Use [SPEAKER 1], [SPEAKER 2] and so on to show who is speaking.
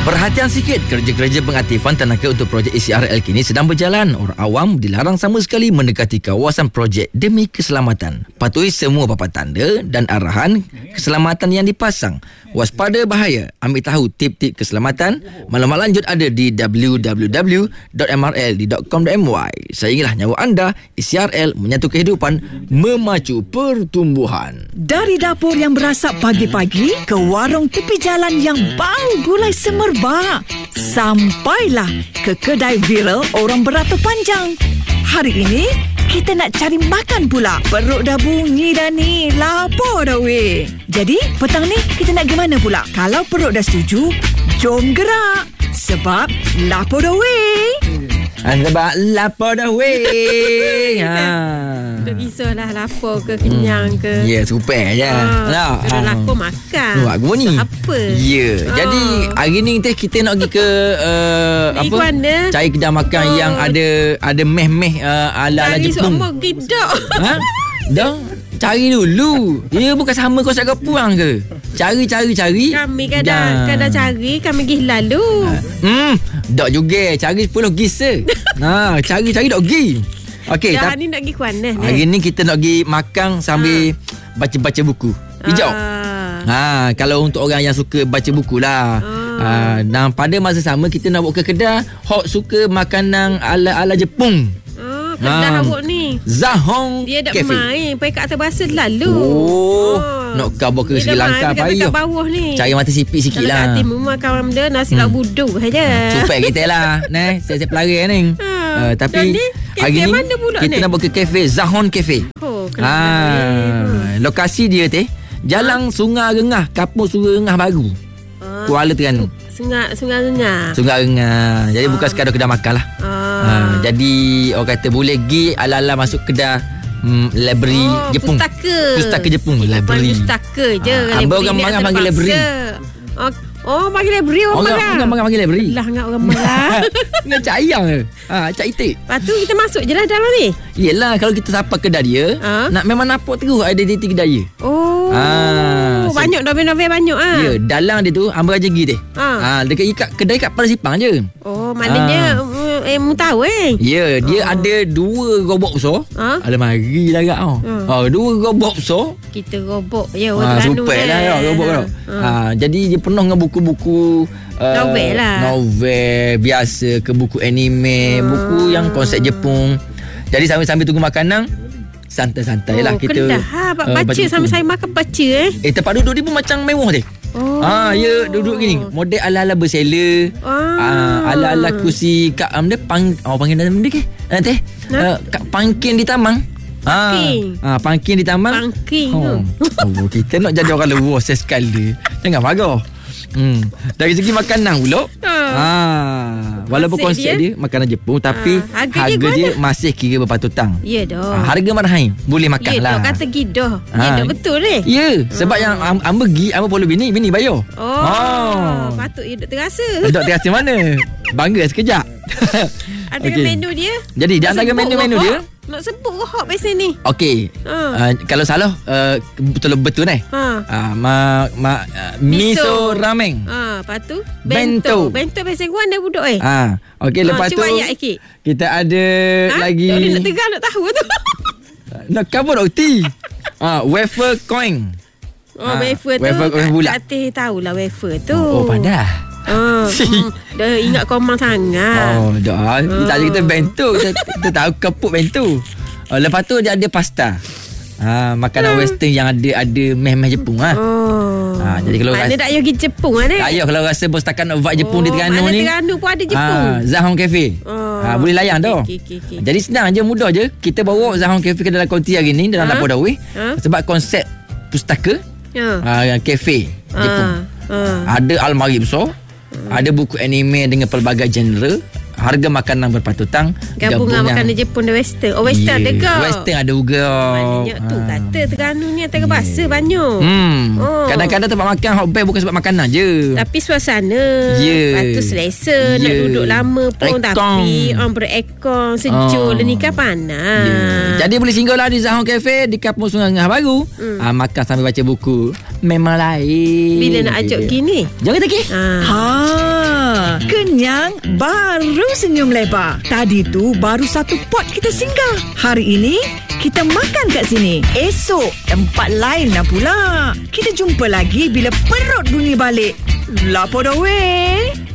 [SPEAKER 1] Perhatian sikit, kerja-kerja pengaktifan tenaga untuk projek ECRL kini sedang berjalan. Orang awam dilarang sama sekali mendekati kawasan projek demi keselamatan. Patuhi semua papan tanda dan arahan keselamatan yang dipasang. Waspada bahaya, ambil tahu tip-tip keselamatan. Maklumat lanjut ada di www.mrld.com.my. Sayangilah nyawa anda, ECRL menyatu kehidupan, memacu pertumbuhan.
[SPEAKER 2] Dari dapur yang berasap pagi-pagi ke warung tepi jalan yang bau gulai semerbak, sampailah ke kedai viral orang beratur panjang. Hari ini kita nak cari makan pula. Perut dah bunyi dah ni, lapar dah weh. Jadi petang ni kita nak pergi mana pula? Kalau perut dah setuju, jom gerak. Sebab lapar dah weh.
[SPEAKER 1] Sebab lapar dah weh.
[SPEAKER 3] Tak kisahlah lapar ke kenyang ke.
[SPEAKER 1] Ya, super je.
[SPEAKER 3] Kalau lapar makan.
[SPEAKER 1] Buat gua ni.
[SPEAKER 3] Apa?
[SPEAKER 1] Ya. Jadi hari ni kita nak pergi ke apa?
[SPEAKER 3] Mana?
[SPEAKER 1] Cari kedai makan yang ada meh-meh ala-ala Jepun.
[SPEAKER 3] Cari semua gidak.
[SPEAKER 1] Ha? Dah. Cari dulu. Dia bukan sama kau sak puang ke? Cari.
[SPEAKER 3] Kami kadang cari, kami pergi lalu.
[SPEAKER 1] Dak juga. Cari 10 gis je. Cari dak pergi. Okey,
[SPEAKER 3] dah ni nak pergi ke mana ni?
[SPEAKER 1] Hari ni kita nak pergi makan sambil baca-baca buku. Hijau. Kalau untuk orang yang suka baca buku lah. Dan pada masa sama kita nak buat ke kedai hok suka makanan ala-ala Jepun.
[SPEAKER 3] Kedai awak ni
[SPEAKER 1] Zahong
[SPEAKER 3] dia dah
[SPEAKER 1] Cafe.
[SPEAKER 3] main pakai kat atas bahasa lalu.
[SPEAKER 1] Nak kabur ke Sri Lanka payah.
[SPEAKER 3] Kat bawah ni.
[SPEAKER 1] Cari mata sipit sikit lah.
[SPEAKER 3] Kalau kat timur kawan dia nasi lauk budu saja.
[SPEAKER 1] Supaya kita lah. Saya pelari ni. Tapi hari ni kita nak buat ke kafe Zahong Cafe. Lokasi dia Jalan Sungai Rengah, Kampung Sungai Rengah Baru, Kuala Terengganu.
[SPEAKER 3] Sungai Rengah.
[SPEAKER 1] Jadi bukan sekadar kedai makan lah. Jadi orang kata boleh pergi ala-ala masuk kedai library Jepun. Pustaka Jepun. Library.
[SPEAKER 3] Pustaka je.
[SPEAKER 1] Abang orang marah panggil library.
[SPEAKER 3] Panggil library orang marah.
[SPEAKER 1] Panggil library.
[SPEAKER 3] Lah ngak orang marah.
[SPEAKER 1] Nak cak ayam ke? Cak itik.
[SPEAKER 3] Lepas tu kita masuk je lah dalam ni.
[SPEAKER 1] Yelah, kalau kita sapa kedai dia, memang nampak terus identiti kedai dia.
[SPEAKER 3] Banyak novel-novel banyak
[SPEAKER 1] Ya, dalam dia tu Amber Raja Gi dekat ikat kedai kat Palas Sipang je.
[SPEAKER 3] Maknanya mu tahu
[SPEAKER 1] Ya, dia ada 2 robot besar. Alamari lah kat kau. 2 robot besar.
[SPEAKER 3] Kita robot je orang Terengganu.
[SPEAKER 1] Super lah robot kau. Jadi dia penuh dengan buku-buku novel biasa ke buku anime, buku yang konsep Jepun. Jadi sambil tunggu makanan, santai-santai lah kita.
[SPEAKER 3] Baca sambil saya makan baca
[SPEAKER 1] tempat duduk dia pun macam mewah dia. Ya, duduk gini. Model ala-ala bersela. Ala-ala kursi kat dia panggil nama dia ke? Kat pangkin di taman. Pangkin di taman. Kita nak jadi orang luar sekali. Jangan marah. Dari segi makanan pula, walaupun konsep dia makanan Jepun, tapi harga dia masih kira berpatutan.
[SPEAKER 3] Ya dah.
[SPEAKER 1] Harga marahai boleh makan lah.
[SPEAKER 3] Ya dah, kata gidah. Ya dah betul
[SPEAKER 1] Ya, sebab yang Amber pergi, Amber follow bini bayar.
[SPEAKER 3] Patut dia duk terasa.
[SPEAKER 1] Duk terasa mana? Bangga sekejap.
[SPEAKER 3] Ada menu dia.
[SPEAKER 1] Jadi di antara menu-menu dia,
[SPEAKER 3] nak sebut ke hot biasa ni?
[SPEAKER 1] Okey. Kalau salah betul miso ramen.
[SPEAKER 3] Lepas tu bento biasa gua anda budak
[SPEAKER 1] Okey, lepas tu kita ada lagi.
[SPEAKER 3] Nak tegang nak tahu tu.
[SPEAKER 1] Nak kabur roti. Wafer coin.
[SPEAKER 3] Wafer tu.
[SPEAKER 1] Wafer bulat.
[SPEAKER 3] Katih tahulah wafer tu.
[SPEAKER 1] Padah.
[SPEAKER 3] Dah ingat komang sangat.
[SPEAKER 1] Dah. Kita kita bento. Kita tahu kepuk bento. Lepas tu dia ada pasta. Makanan western yang ada meh-meh Jepun jadi kalau
[SPEAKER 3] mana tak pergi Jepun
[SPEAKER 1] tak payah kalau rasa berstakan nak vibe Jepun di Terengganu ni.
[SPEAKER 3] Terengganu pun ada Jepun.
[SPEAKER 1] Zahong Cafe. Boleh layan dah. Jadi senang je, mudah je. Kita bawa Zahong Cafe ke dalam konti hari ni dalam dapur Dawei. Sebab konsep pustaka cafe Jepun. Ada almari besar. Ada buku anime dengan pelbagai genre. Harga makanan berpatutan.
[SPEAKER 3] Gabungan makanan Jepun dan Western. Western ada ke?
[SPEAKER 1] Western ada juga.
[SPEAKER 3] Maknanya tu kata Terengganu ni antara bahasa banyak.
[SPEAKER 1] Kadang-kadang tempat makan hot best bukan sebab makanan je,
[SPEAKER 3] tapi suasana. Lepas tu selesa. Nak duduk lama pun. Tapi beraircon sejuk. Ni kan panas.
[SPEAKER 1] Jadi boleh singgahlah di Zahong Cafe di Kampung Sungai Rengah Baru. Makan sambil baca buku. memang lain.
[SPEAKER 3] Bila nak ajak gini?
[SPEAKER 1] Jom kita pergi.
[SPEAKER 2] Kenyang baru senyum lebar. Tadi tu baru satu pot kita singgah. Hari ini kita makan kat sini. Esok tempat lain lah pula. Kita jumpa lagi bila perut bunyi balik. Lapo dah weh.